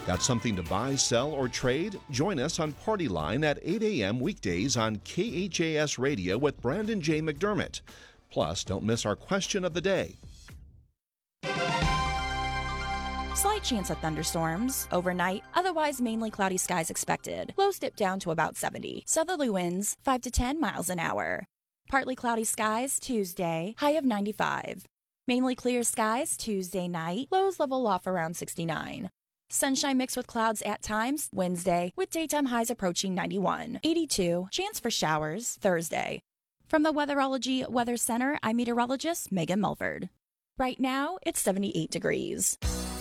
Got something to buy, sell, or trade? Join us on Party Line at 8 a.m. weekdays on KHAS Radio with Brandon J. McDermott. Plus, don't miss our question of the day. Slight chance of thunderstorms overnight, otherwise mainly cloudy skies expected. Lows dip down to about 70. Southerly winds 5 to 10 miles an hour. Partly cloudy skies Tuesday, high of 95. Mainly clear skies Tuesday night, lows level off around 69. Sunshine mixed with clouds at times Wednesday, with daytime highs approaching 91. 82, chance for showers Thursday. From the Weatherology Weather Center, I'm meteorologist Megan Mulford. Right now, it's 78 degrees.